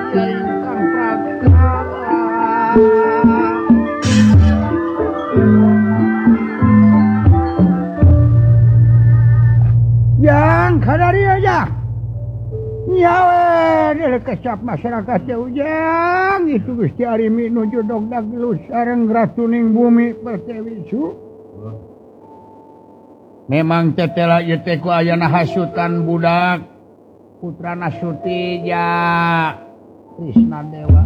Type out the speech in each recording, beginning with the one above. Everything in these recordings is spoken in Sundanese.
ya ingkang prastawa yang kadari aja nyawe dari kesap masyarakat Ujang itu Gusti Arimi nuju dogdag lu sareng ratuning bumi pertewisu memang tetela ieu teh ku ayana hasutan budak putrana Suti ja Krisna Dewa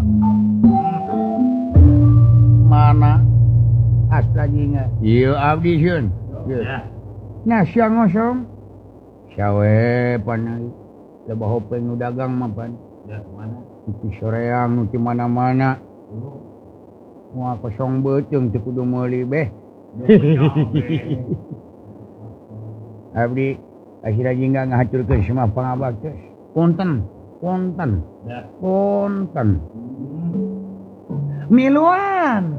mana astra jinga ieu abdi sieun nah siang ngosong sawe panai lebah hopeng nu dagang mah pan mana di soreang nu di mana-mana moal kosong beuteung teu kudu meuli beh abdi akhirnya jingga ngahaturkeun semua pangabaktos punten miluan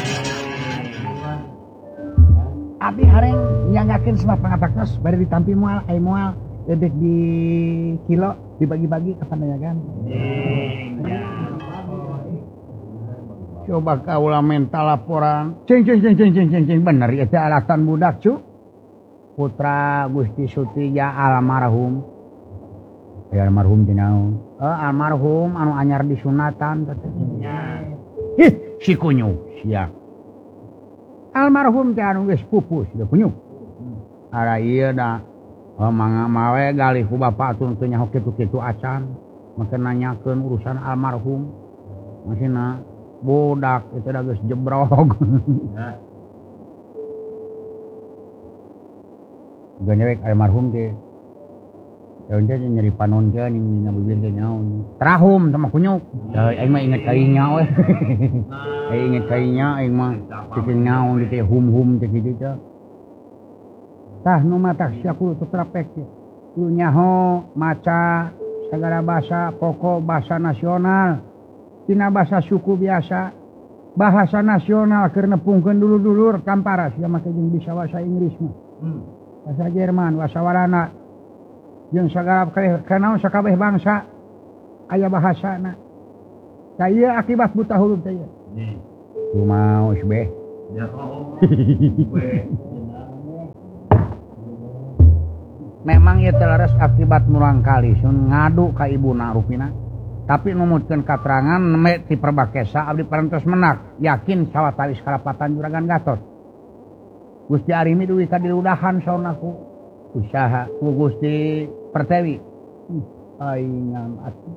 abdi hareng nyanggakeun semua pangabaktos bari ditampi moal ai moal bebek di kilo dibagi-bagi ke pandayagan. Coba kaula mental laporan. Cing bener itu alatan budak cu. Putra Gusti Sutija almarhum. Ya almarhum dinaon. Almarhum anu anyar disunatan Ih, si kunyu sia. Almarhum teh anu geus pupus da kunyu. Ara ieu da mangga mawe galih ku bapak tun teu nyaho kitu-kitu acan make nanyakeun urusan almarhum masina bodak itu da geus jebrog ganewek almarhum teh daun teh nyeri panon teh ning bibir teh nyaho trahum sama kunyuk aing mah inget kainya we aing inget kainya aing mah cicing nyaho di teh hum teh kitu teh tah nu mata sia kudu terapek lu nyaho maca sagala bahasa pokok bahasa nasional tina bahasa suku biasa bahasa nasional keur nepungkeun dulur-dulur tampara sia make jeung bisa bahasa Inggris mah bahasa Jerman bahasa Walanda jeung sagala kanaon sakabeh bangsa aya bahasana da ieu akibat buta huruf teh ieu kumaos beh memang ieu teh leres akibat murang kali sun ngadu ka ibuna rupina tapi numutkeun katerangan neme ti Perbakesa abdi parantos menak yakin sawatawis kalapatan Juragan Gatot Gusti Arimi duwi kadiludahan saonaku usaha ku Gusti Pertewi aingan atuh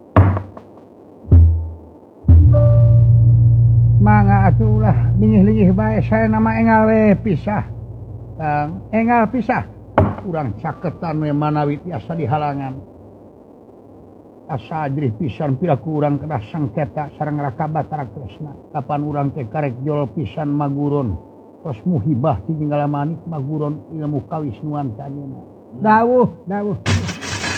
mangga atuh ulah lingih-lingih bae saya nama engal we pisah Kang engal pisah urang caketan we manawi tiasa dihalangan asa ajrih pisan pilaku urang kedah sengketa sareng Raka Batara Kresna kapan urang teh karek jol pisan maguron tos muhibah ti ninggala manik maguron ilmu kawisnuan tanyana dawuh